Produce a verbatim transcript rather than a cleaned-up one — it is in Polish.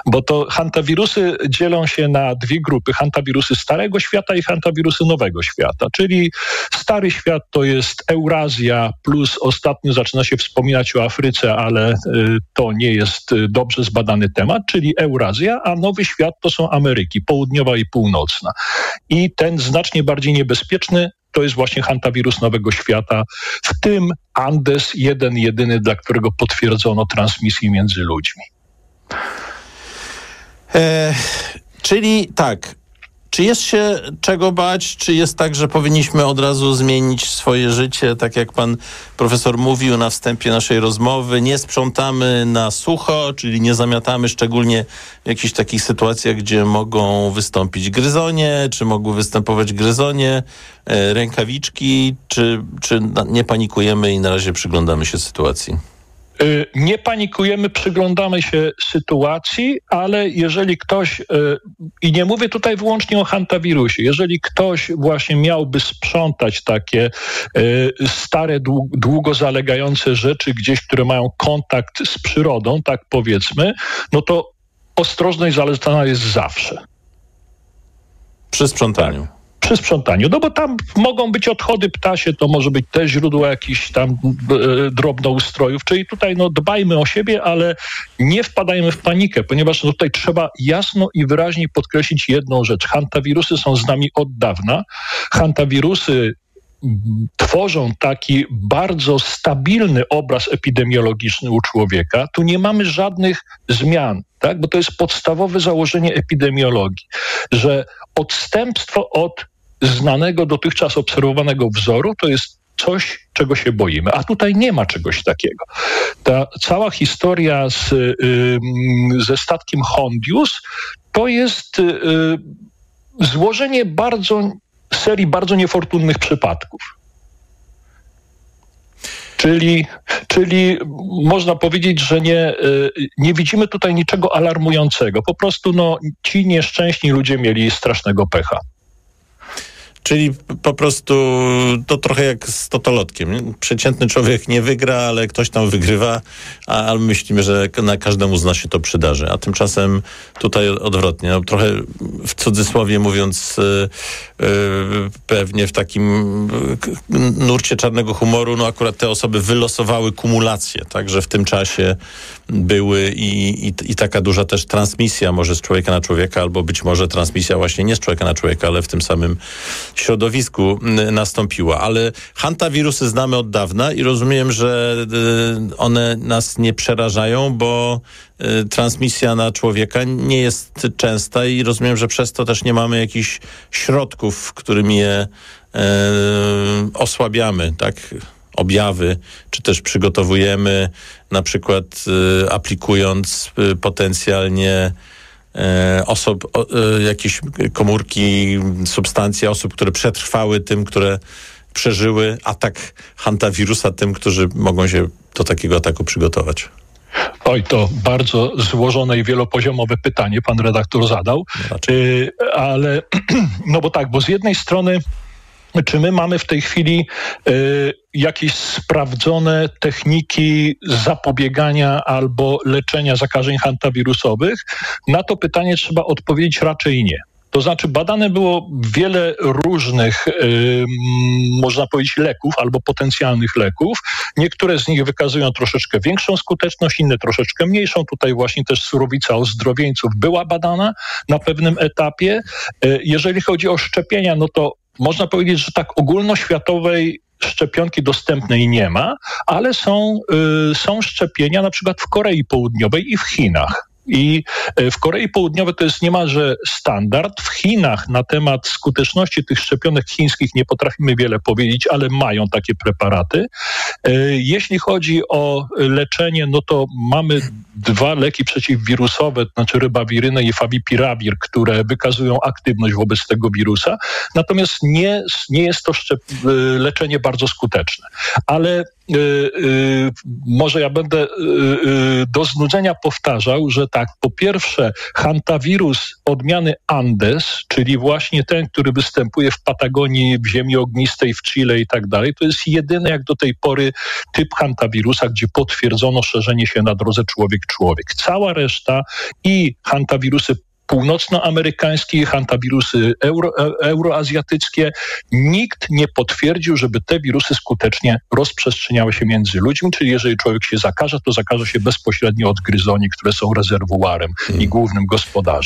bo to hantawirusy dzielą się na dwie grupy. Hantawirusy starego świata i hantawirusy nowego świata. Czyli stary świat to jest Eurazja, plus ostatnio zaczyna się wspominać o Afryce, ale y, to nie jest y, dobrze zbadany temat, czyli Eurazja, a nowy świat to są Ameryki, południowa i północna. I ten znacznie bardziej niebezpieczny to jest właśnie hantawirus nowego świata, w tym Andes, jeden, jedyny, dla którego potwierdzono transmisję między ludźmi. E, czyli tak, czy jest się czego bać, czy jest tak, że powinniśmy od razu zmienić swoje życie, tak jak pan profesor mówił na wstępie naszej rozmowy, nie sprzątamy na sucho, czyli nie zamiatamy szczególnie w jakichś takich sytuacjach, gdzie mogą wystąpić gryzonie, czy mogły występować gryzonie, e, rękawiczki, czy, czy nie panikujemy i na razie przyglądamy się sytuacji? Nie panikujemy, przyglądamy się sytuacji, ale jeżeli ktoś, i nie mówię tutaj wyłącznie o hantawirusie, jeżeli ktoś właśnie miałby sprzątać takie stare, długo zalegające rzeczy gdzieś, które mają kontakt z przyrodą, tak powiedzmy, no to ostrożność zalecana jest zawsze. Przy sprzątaniu. Tak. Przy sprzątaniu, no bo tam mogą być odchody ptasie, to może być też źródło jakichś tam e, drobnoustrojów, czyli tutaj no dbajmy o siebie, ale nie wpadajmy w panikę, ponieważ no, tutaj trzeba jasno i wyraźnie podkreślić jedną rzecz. Hantawirusy są z nami od dawna. Hantawirusy tworzą taki bardzo stabilny obraz epidemiologiczny u człowieka. Tu nie mamy żadnych zmian, tak? Bo to jest podstawowe założenie epidemiologii, że odstępstwo od znanego dotychczas obserwowanego wzoru to jest coś, czego się boimy. A tutaj nie ma czegoś takiego. Ta cała historia z, y, ze statkiem Hondius to jest y, złożenie bardzo serii bardzo niefortunnych przypadków. Czyli, czyli można powiedzieć, że nie, nie widzimy tutaj niczego alarmującego. Po prostu no, ci nieszczęśni ludzie mieli strasznego pecha. Czyli po prostu to trochę jak z totolotkiem. Przeciętny człowiek nie wygra, ale ktoś tam wygrywa, a myślimy, że na każdemu z nas się to przydarzy. A tymczasem tutaj odwrotnie. No, trochę w cudzysłowie mówiąc yy, yy, pewnie w takim nurcie czarnego humoru, no akurat te osoby wylosowały kumulację, tak, że w tym czasie były i, i, i taka duża też transmisja może z człowieka na człowieka, albo być może transmisja właśnie nie z człowieka na człowieka, ale w tym samym środowisku nastąpiła. Ale hantawirusy znamy od dawna i rozumiem, że one nas nie przerażają, bo transmisja na człowieka nie jest częsta i rozumiem, że przez to też nie mamy jakichś środków, którymi je e, osłabiamy, tak? Objawy, czy też przygotowujemy, na przykład y, aplikując y, potencjalnie y, osób, y, jakieś komórki, substancje osób, które przetrwały tym, które przeżyły atak hantawirusa, tym, którzy mogą się do takiego ataku przygotować. Oj, to bardzo złożone i wielopoziomowe pytanie pan redaktor zadał, y, ale no bo tak, bo z jednej strony czy my mamy w tej chwili y, jakieś sprawdzone techniki zapobiegania albo leczenia zakażeń hantawirusowych? Na to pytanie trzeba odpowiedzieć raczej nie. To znaczy badane było wiele różnych, y, można powiedzieć, leków albo potencjalnych leków. Niektóre z nich wykazują troszeczkę większą skuteczność, inne troszeczkę mniejszą. Tutaj właśnie też surowica ozdrowieńców była badana na pewnym etapie. Y, jeżeli chodzi o szczepienia, no to można powiedzieć, że tak ogólnoświatowej szczepionki dostępnej nie ma, ale są, y, są szczepienia na przykład w Korei Południowej i w Chinach. I w Korei Południowej to jest niemalże standard. W Chinach na temat skuteczności tych szczepionek chińskich nie potrafimy wiele powiedzieć, ale mają takie preparaty. Jeśli chodzi o leczenie, no to mamy dwa leki przeciwwirusowe, to znaczy rybawirynę i fawipiravir, które wykazują aktywność wobec tego wirusa. Natomiast nie, nie jest to szczep- leczenie bardzo skuteczne. Ale y, y, może ja będę y, y, do znudzenia powtarzał, że tak, po pierwsze hantawirus odmiany Andes, czyli właśnie ten, który występuje w Patagonii, w ziemi ognistej, w Chile i tak dalej, to jest jedyny jak do tej pory typ hantawirusa, gdzie potwierdzono szerzenie się na drodze człowiek-człowiek. Cała reszta i hantawirusy północnoamerykańskie i hantawirusy euro, euroazjatyckie. Nikt nie potwierdził, żeby te wirusy skutecznie rozprzestrzeniały się między ludźmi, czyli jeżeli człowiek się zakaże, to zakaże się bezpośrednio od gryzoni, które są rezerwuarem hmm. i głównym gospodarzem.